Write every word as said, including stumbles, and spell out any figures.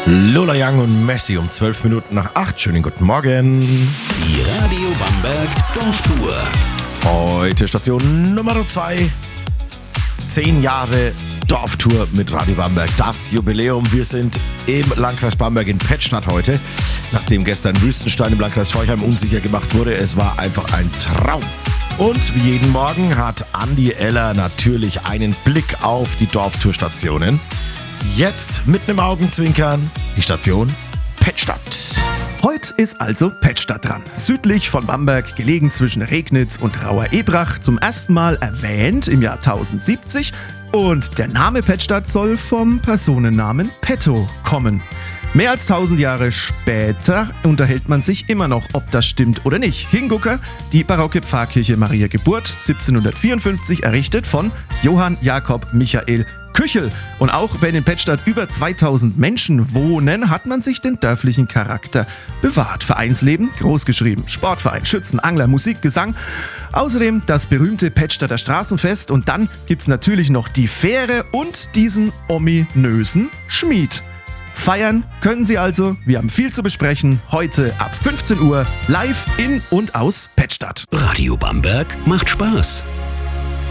Lola Young und Messi um zwölf Minuten nach acht. Schönen guten Morgen. Die Radio Bamberg Dorftour. Heute Station Nummer zwei. Zehn Jahre Dorftour mit Radio Bamberg. Das Jubiläum. Wir sind im Landkreis Bamberg in Pettstadt heute. Nachdem gestern Wüstenstein im Landkreis Forchheim unsicher gemacht wurde. Es war einfach ein Traum. Und wie jeden Morgen hat Andi Eller natürlich einen Blick auf die Dorftourstationen. Jetzt mit einem Augenzwinkern die Station Pettstadt. Heute ist also Pettstadt dran. Südlich von Bamberg, gelegen zwischen Regnitz und Rauer-Ebrach, zum ersten Mal erwähnt im Jahr tausendsiebzig. Und der Name Pettstadt soll vom Personennamen Petto kommen. Mehr als tausend Jahre später unterhält man sich immer noch, ob das stimmt oder nicht. Hingucker, die barocke Pfarrkirche Maria Geburt, siebzehnhundertvierundfünfzig errichtet von Johann Jakob Michael Küchel. Und auch wenn in Pettstadt über zweitausend Menschen wohnen, hat man sich den dörflichen Charakter bewahrt. Vereinsleben, großgeschrieben, Sportverein, Schützen, Angler, Musik, Gesang. Außerdem das berühmte Pettstadter Straßenfest und dann gibt's natürlich noch die Fähre und diesen ominösen Schmied. Feiern können Sie also, wir haben viel zu besprechen, heute ab fünfzehn Uhr live in und aus Pettstadt. Radio Bamberg macht Spaß.